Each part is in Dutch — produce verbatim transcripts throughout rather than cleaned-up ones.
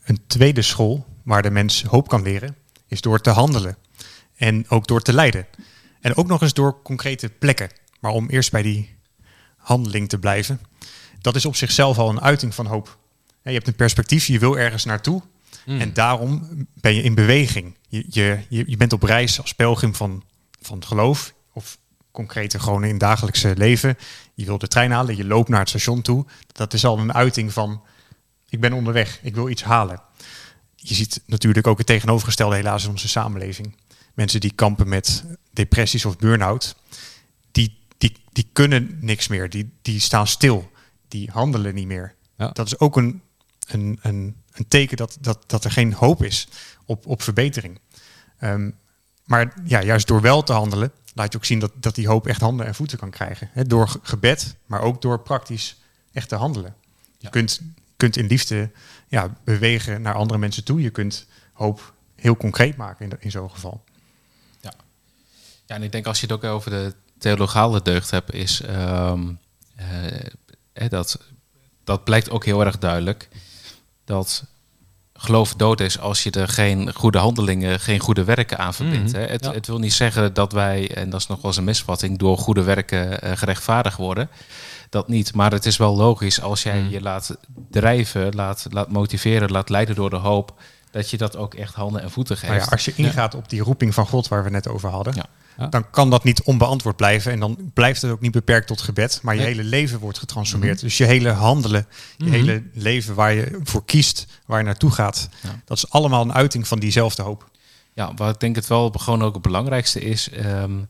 een tweede school waar de mens hoop kan leren, is door te handelen. En ook door te lijden. En ook nog eens door concrete plekken. Maar om eerst bij die handeling te blijven, dat is op zichzelf al een uiting van hoop. Je hebt een perspectief, je wil ergens naartoe. Mm. En daarom ben je in beweging. Je, je, je bent op reis als pelgrim van, van geloof. Of concrete gewoon in het dagelijkse leven. Je wil de trein halen, je loopt naar het station toe. Dat is al een uiting van, ik ben onderweg, ik wil iets halen. Je ziet natuurlijk ook het tegenovergestelde helaas in onze samenleving. Mensen die kampen met depressies of burn-out, die, die, die kunnen niks meer. Die, die staan stil. Die handelen niet meer. Ja. Dat is ook een, een, een, een teken dat, dat, dat er geen hoop is op, op verbetering. Um, maar ja, juist door wel te handelen, laat je ook zien dat, dat die hoop echt handen en voeten kan krijgen. He, door gebed, maar ook door praktisch echt te handelen. Je ja. kunt, kunt in liefde ja, bewegen naar andere mensen toe. Je kunt hoop heel concreet maken in, de, in zo'n geval. Ja. ja, en ik denk als je het ook over de theologale deugd hebt, is um, uh, eh, dat, dat blijkt ook heel erg duidelijk dat geloof dood is als je er geen goede handelingen, geen goede werken aan verbindt. Mm-hmm. Hè. Het, ja. het wil niet zeggen dat wij, en dat is nog wel eens een misvatting, door goede werken uh, gerechtvaardigd worden. Dat niet, maar het is wel logisch als jij mm. je laat drijven, laat, laat motiveren, laat leiden door de hoop, dat je dat ook echt handen en voeten geeft. Nou ja, als je ingaat ja. op die roeping van God waar we net over hadden, ja. Ja. dan kan dat niet onbeantwoord blijven. En dan blijft het ook niet beperkt tot gebed, maar je nee. hele leven wordt getransformeerd. Mm-hmm. Dus je hele handelen, je mm-hmm. hele leven waar je voor kiest, waar je naartoe gaat, ja. dat is allemaal een uiting van diezelfde hoop. Ja, wat ik denk het wel gewoon ook het belangrijkste is, um,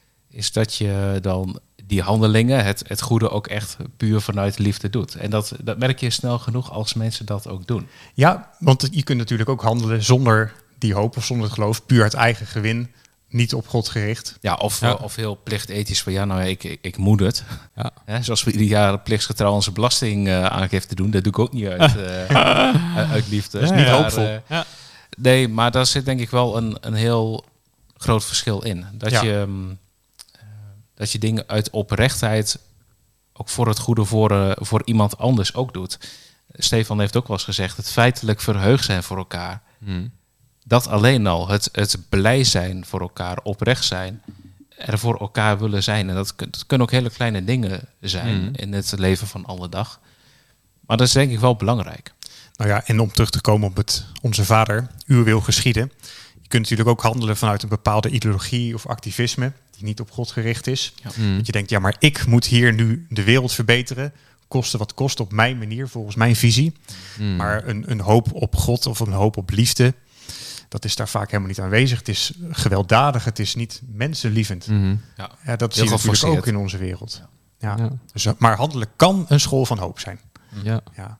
is dat je dan die handelingen, het, het goede ook echt puur vanuit liefde doet. En dat, dat merk je snel genoeg als mensen dat ook doen. Ja, want je kunt natuurlijk ook handelen zonder die hoop of zonder het geloof, puur uit eigen gewin, niet op God gericht. Ja, of, ja. of heel plichtethisch van ja, nou ik, ik, ik moet het. Ja. He, zoals we ieder jaar plichtsgetrouw onze belastingaangifte uh, doen, dat doe ik ook niet uit, uh, uit liefde. Dat is niet maar, hoopvol. Uh, ja. Nee, maar daar zit denk ik wel een, een heel groot verschil in. Dat, ja. je, um, dat je dingen uit oprechtheid ook voor het goede voor, uh, voor iemand anders ook doet. Stefan heeft ook wel eens gezegd, het feitelijk verheugd zijn voor elkaar. Hmm. Dat alleen al, het, het blij zijn voor elkaar, oprecht zijn, er voor elkaar willen zijn. En dat, dat kunnen ook hele kleine dingen zijn mm. in het leven van alle dag. Maar dat is denk ik wel belangrijk. Nou ja, en om terug te komen op het Onze Vader, uw wil geschieden. Je kunt natuurlijk ook handelen vanuit een bepaalde ideologie of activisme die niet op God gericht is. Ja. Mm. Dat je denkt, ja, maar ik moet hier nu de wereld verbeteren. Kosten wat kost op mijn manier, volgens mijn visie. Mm. Maar een, een hoop op God of een hoop op liefde, dat is daar vaak helemaal niet aanwezig. Het is gewelddadig, het is niet mensenlievend. Mm-hmm. Ja. Ja, dat zie je natuurlijk ook in onze wereld. Ja. Ja. Ja. Dus, maar handelen kan een school van hoop zijn. Ja. Ja.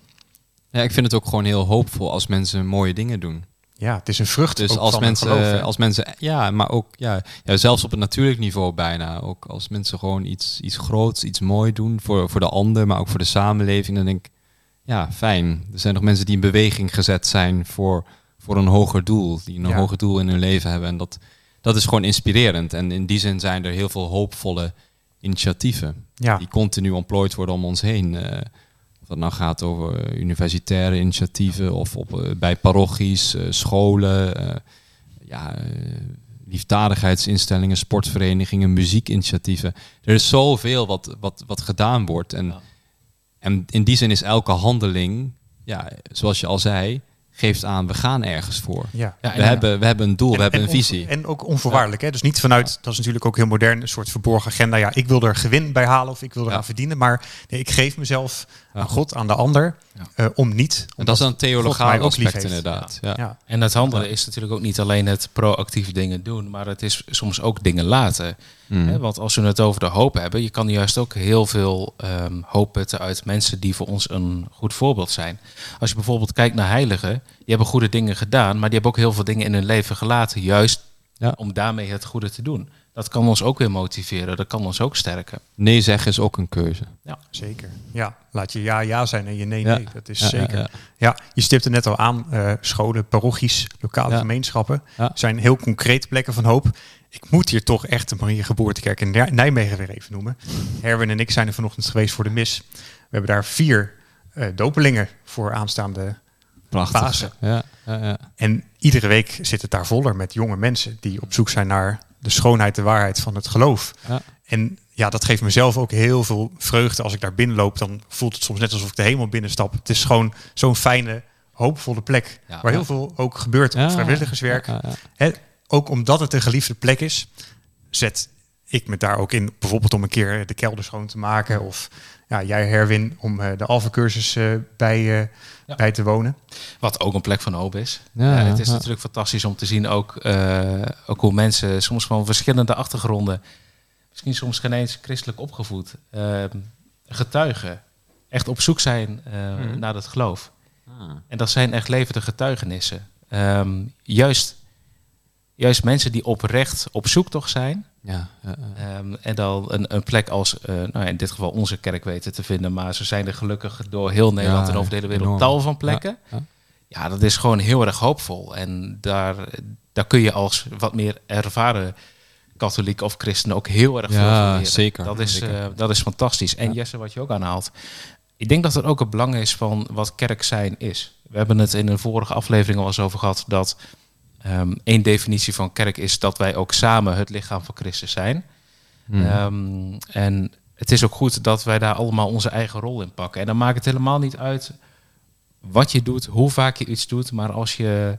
Ja, ik vind het ook gewoon heel hoopvol als mensen mooie dingen doen. Ja, het is een vrucht. Dus als mensen, geloof, als mensen, ja, maar ook ja, ja, zelfs op het natuurlijk niveau bijna. Ook als mensen gewoon iets, iets groots, iets mooi doen voor, voor de ander, maar ook voor de samenleving. Dan denk ik, ja, fijn. Er zijn nog mensen die in beweging gezet zijn voor, voor een hoger doel. Die een ja. hoger doel in hun leven hebben. En dat, dat is gewoon inspirerend. En in die zin zijn er heel veel hoopvolle initiatieven. Ja. Die continu ontplooid worden om ons heen. Uh, Of dat nou gaat over universitaire initiatieven of op, uh, bij parochies, uh, scholen, uh, ja, uh, liefdadigheidsinstellingen, sportverenigingen, muziekinitiatieven. Er is zoveel wat, wat, wat gedaan wordt. En, ja. en in die zin is elke handeling, ja, zoals je al zei, geeft aan, we gaan ergens voor. Ja. Ja, we, ja. Hebben, we hebben een doel, en, we hebben een visie. On, en ook onvoorwaardelijk. Ja. Hè? Dus niet vanuit, ja. dat is natuurlijk ook heel modern, een soort verborgen agenda. Ja, ik wil er gewin bij halen of ik wil eraan ja. verdienen. Maar nee, ik geef mezelf ja. aan God, aan de ander, ja. uh, om niet. En dat is een theologaal aspect inderdaad. Ja. Ja. Ja. En het handelen is natuurlijk ook niet alleen het proactief dingen doen, maar het is soms ook dingen laten. Mm. Hè? Want als we het over de hoop hebben, je kan juist ook heel veel um, hoop putten uit mensen die voor ons een goed voorbeeld zijn. Als je bijvoorbeeld kijkt naar heiligen, die hebben goede dingen gedaan, maar die hebben ook heel veel dingen in hun leven gelaten, juist ja. om daarmee het goede te doen. Dat kan ons ook weer motiveren, dat kan ons ook sterken. Nee zeggen is ook een keuze. Ja, zeker. Ja, laat je ja ja zijn en je nee nee. Ja. Dat is ja, zeker. Ja, ja. ja, je stipte net al aan, uh, scholen, parochies, lokale ja. gemeenschappen ja. zijn heel concrete plekken van hoop. Ik moet hier toch echt de Maria Geboortekerk in Nijmegen weer even noemen. Herwin en ik zijn er vanochtend geweest voor de mis. We hebben daar vier uh, dopelingen voor aanstaande Prachtig. Pasen. Ja, ja, ja. En iedere week zit het daar voller met jonge mensen die op zoek zijn naar de schoonheid, de waarheid van het geloof. Ja. En ja, dat geeft mezelf ook heel veel vreugde. Als ik daar binnenloop, dan voelt het soms net alsof ik de hemel binnenstap. Het is gewoon zo'n fijne, hoopvolle plek. Ja, waar ja. heel veel ook gebeurt. Ja, vrijwilligerswerk. ja, ja. Hè, ook omdat het een geliefde plek is, zet ik me daar ook in. Bijvoorbeeld om een keer de kelder schoon te maken. Of ja, jij Herwin, om uh, de Alpha-cursus uh, bij, uh, Ja. bij te wonen. Wat ook een plek van hoop is. Ja, Ja, het is ja. natuurlijk fantastisch om te zien ook, uh, ook hoe mensen soms van verschillende achtergronden, misschien soms geen eens christelijk opgevoed, uh, getuigen. Echt op zoek zijn uh, Mhm. naar het geloof. Ah. En dat zijn echt levende getuigenissen. Um, juist, juist mensen die oprecht op zoektocht zijn. Ja, ja, ja. Um, en dan een, een plek als, uh, nou ja, in dit geval onze kerk weten te vinden. Maar ze zijn er gelukkig door heel Nederland Ja, en over de hele wereld enorm. tal van plekken. Ja, ja. Ja, dat is gewoon heel erg hoopvol. En daar, daar kun je als wat meer ervaren katholiek of christen ook heel erg veel van Ja, leren. zeker. Dat is, zeker. uh, dat is fantastisch. En Ja. Jesse, wat je ook aanhaalt. Ik denk dat het ook het belang is van wat kerk zijn is. We hebben het in een vorige aflevering al eens over gehad dat um, één definitie van kerk is dat wij ook samen het lichaam van Christus zijn. Hmm. Um, en het is ook goed dat wij daar allemaal onze eigen rol in pakken. En dan maakt het helemaal niet uit wat je doet, hoe vaak je iets doet. Maar als je,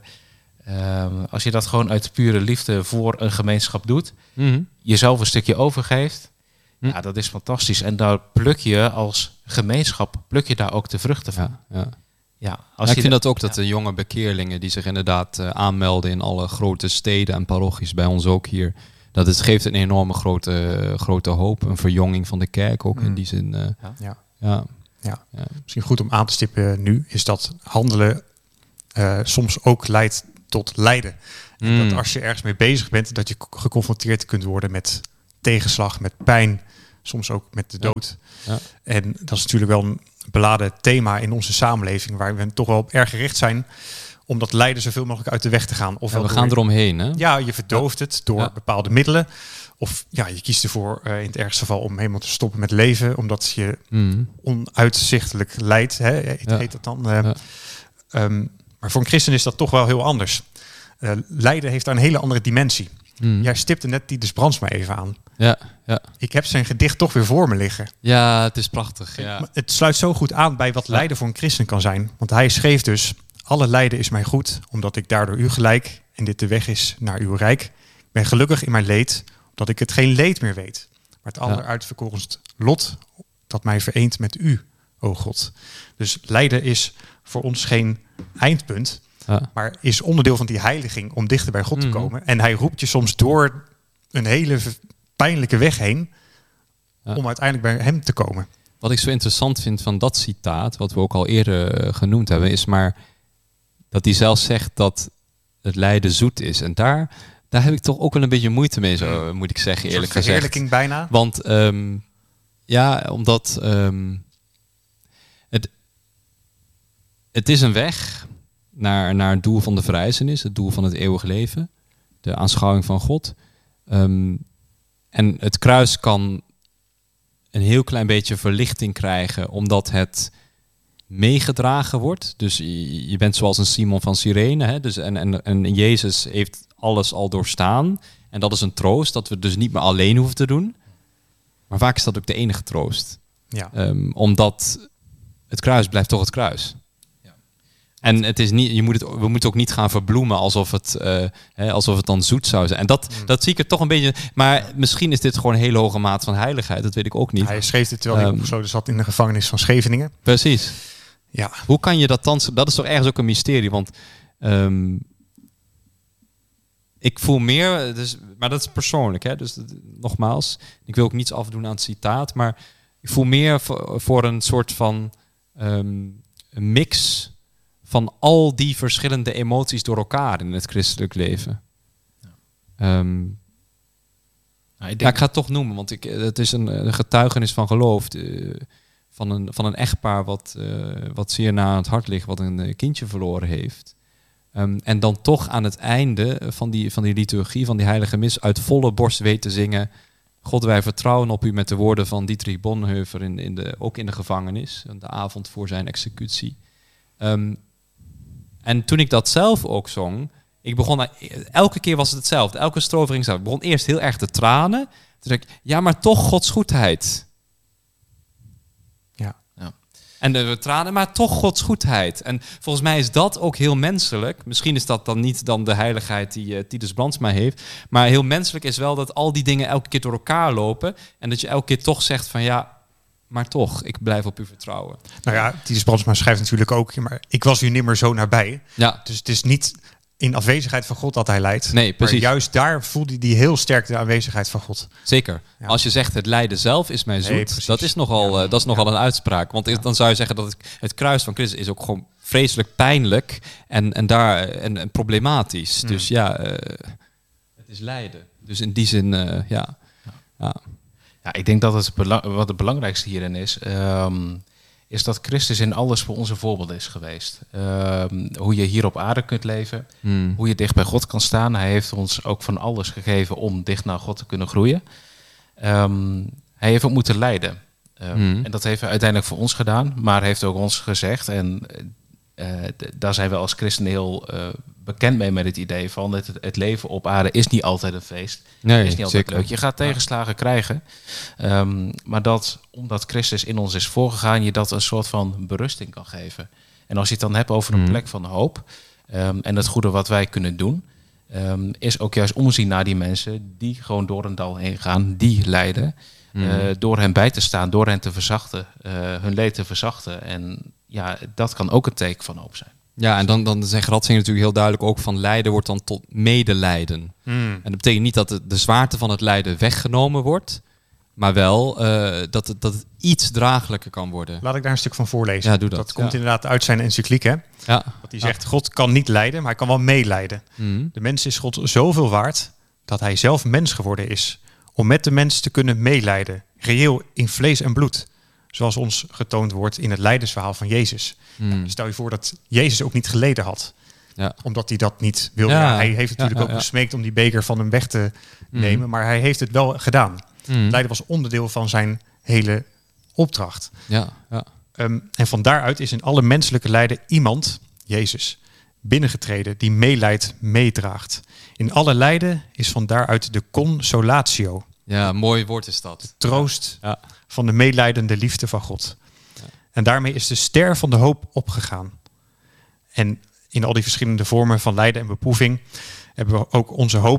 um, als je dat gewoon uit pure liefde voor een gemeenschap doet, Mhm. jezelf een stukje overgeeft, Hm. ja, dat is fantastisch. En daar pluk je als gemeenschap, pluk je daar ook de vruchten van. Ja, ja. Ja, als Ja, ik je vind da- dat ook dat de jonge bekeerlingen die zich inderdaad uh, aanmelden in alle grote steden en parochies, bij ons ook hier, dat het geeft een enorme grote, uh, grote hoop, een verjonging van de kerk ook Mm. in die zin. Uh, Ja. ja. Ja. Ja. Misschien goed om aan te stippen nu, is dat handelen uh, soms ook leidt tot lijden. En Mm. dat als je ergens mee bezig bent, dat je k- geconfronteerd kunt worden met tegenslag, met pijn, soms ook met de Ja. dood. Ja. En dat is natuurlijk wel een beladen thema in onze samenleving, waar we toch wel op erg gericht zijn om dat lijden zoveel mogelijk uit de weg te gaan. Ja, Ofwel we door- gaan eromheen, hè? Ja, je verdooft het door Ja. bepaalde middelen. Of ja, je kiest ervoor uh, in het ergste geval om helemaal te stoppen met leven, omdat je Mm. onuitzichtelijk lijdt. Hè? Heet, Ja. heet dat dan? Uh, Ja. um, maar voor een christen is dat toch wel heel anders. Uh, lijden heeft daar een hele andere dimensie. Mm. Jij stipte net Titus Brandsma even aan. Ja, ja. Ik heb zijn gedicht toch weer voor me liggen. ja, het is prachtig. Ja. Maar het sluit zo goed aan bij wat lijden voor een christen kan zijn. Want hij schreef dus: alle lijden is mij goed, omdat ik daardoor u gelijk en dit de weg is naar uw rijk. Ik ben gelukkig in mijn leed, omdat ik het geen leed meer weet, maar het Ja. alleruitverkorenst lot dat mij vereent met u, o God. Dus lijden is voor ons geen eindpunt, Ja. maar is onderdeel van die heiliging om dichter bij God Mhm. te komen. En hij roept je soms door een hele v- pijnlijke weg heen Ja. om uiteindelijk bij hem te komen. Wat ik zo interessant vind van dat citaat, wat we ook al eerder uh, genoemd hebben, is maar dat hij zelf zegt dat het lijden zoet is. En daar, daar heb ik toch ook wel een beetje moeite mee, zo moet ik zeggen, Een eerlijk soort gezegd. verheerlijking bijna. Want um, ja, omdat um, het, het is een weg naar, naar het doel van de verrijzenis, het doel van het eeuwige leven, de aanschouwing van God. Um, en het kruis kan een heel klein beetje verlichting krijgen, omdat het meegedragen wordt. Dus je, je bent zoals een Simon van Cyrene. Hè? Dus en, en, en Jezus heeft alles al doorstaan. En dat is een troost, dat we het dus niet meer alleen hoeven te doen. Maar vaak is dat ook de enige troost. Ja. Um, omdat het kruis blijft toch het kruis. Ja. En het is niet, je moet het, we moeten ook niet gaan verbloemen alsof het, uh, hè, alsof het dan zoet zou zijn. En dat, Mm. dat zie ik er toch een beetje. Maar misschien is dit gewoon een hele hoge maat van heiligheid. Dat weet ik ook niet. Hij schreef dit terwijl hij Um, opgesloten zat in de gevangenis van Scheveningen. Precies. Ja, Hoe kan je dat dan... Dat is toch ergens ook een mysterie. Want um, ik voel meer... Dus, maar dat is persoonlijk. Hè? Dus dat, nogmaals, ik wil ook niets afdoen aan het citaat. Maar ik voel meer voor, voor een soort van um, een mix van al die verschillende emoties door elkaar in het christelijk leven. Ja. Um, Nou, ik ja, denk, ik ga het toch noemen, want ik, het is een, een getuigenis van geloof. Uh, van, een, van een echtpaar wat, uh, wat zeer na aan het hart ligt, wat een uh, kindje verloren heeft. Um, en dan toch aan het einde van die, van die liturgie, van die heilige mis, uit volle borst weet te zingen: God, wij vertrouwen op u, met de woorden van Dietrich Bonhoeffer, in, in de, ook in de gevangenis, de avond voor zijn executie. Um, En toen ik dat zelf ook zong, ik begon, elke keer was het hetzelfde. Elke strofe ging zo. Ik begon eerst heel erg te tranen. Toen dacht ik, ja, maar toch Gods goedheid. Ja. ja. En de, we tranen, maar toch Gods goedheid. En volgens mij is dat ook heel menselijk. Misschien is dat dan niet dan de heiligheid die uh, Titus Brandsma heeft. Maar heel menselijk is wel dat al die dingen elke keer door elkaar lopen. En dat je elke keer toch zegt van ja, maar toch, ik blijf op u vertrouwen. Nou ja, Titus Brandsma schrijft natuurlijk ook, maar ik was u nimmer zo nabij. Ja. Dus het is niet in afwezigheid van God dat hij lijdt. Nee, precies. Maar juist daar voelde hij heel sterk de aanwezigheid van God. Zeker. Ja. Als je zegt het lijden zelf is mij zoet, Nee, precies. dat is nogal, Ja. uh, dat is nogal Ja. een uitspraak. Want Ja. dan zou je zeggen dat het, het kruis van Christus is ook gewoon vreselijk pijnlijk en, en, daar, en, en problematisch. Hmm. Dus ja, uh, het is lijden. Dus in die zin, uh, ja. ja. Ja, ik denk dat het bela- wat het belangrijkste hierin is, um, is dat Christus in alles voor onze voorbeeld is geweest. Um, hoe je hier op aarde kunt leven, Hmm. hoe je dicht bij God kan staan. Hij heeft ons ook van alles gegeven om dicht naar God te kunnen groeien. Um, hij heeft ook moeten lijden. Um, Hmm. En dat heeft hij uiteindelijk voor ons gedaan, maar heeft ook ons gezegd. En uh, d- daar zijn we als christenen heel uh, bekend mee met het idee van het, het leven op aarde is niet altijd een feest. Nee, is niet altijd zeker. leuk. Je gaat tegenslagen ja. krijgen. Um, maar dat, omdat Christus in ons is voorgegaan, je dat een soort van berusting kan geven. En als je het dan hebt over een Mm. plek van hoop um, en het goede wat wij kunnen doen, um, is ook juist omzien naar die mensen die gewoon door een dal heen gaan, die lijden. Mm. Uh, door hen bij te staan, door hen te verzachten, uh, hun leed te verzachten. En ja, dat kan ook een teken van hoop zijn. Ja, en dan, dan zegt Ratzinger natuurlijk heel duidelijk ook van lijden wordt dan tot medelijden. Hmm. En dat betekent niet dat de, de zwaarte van het lijden weggenomen wordt, maar wel uh, dat, het, dat het iets draaglijker kan worden. Laat ik daar een stuk van voorlezen. Ja, doe dat. Dat komt Ja. inderdaad uit zijn encycliek, hè? Ja. Dat hij zegt, God kan niet lijden, maar hij kan wel meelijden. Mm. De mens is God zoveel waard dat hij zelf mens geworden is. Om met de mens te kunnen meelijden. Reëel in vlees en bloed. Zoals ons getoond wordt in het lijdensverhaal van Jezus. Mm. Stel je voor dat Jezus ook niet geleden had. Ja. Omdat hij dat niet wilde. Ja. Ja, hij heeft natuurlijk Ja, ja, ook ja. gesmeekt om die beker van hem weg te Mm. nemen. Maar hij heeft het wel gedaan. Mm. Lijden was onderdeel van zijn hele opdracht. Ja, ja. Um, en van daaruit is in alle menselijke lijden iemand, Jezus, binnengetreden die meelijdt, meedraagt. In alle lijden is van daaruit de consolatio, Ja, mooi woord is dat. troost Ja. van de meelijdende liefde van God. En daarmee is de ster van de hoop opgegaan. En in al die verschillende vormen van lijden en beproeving hebben we ook onze hoop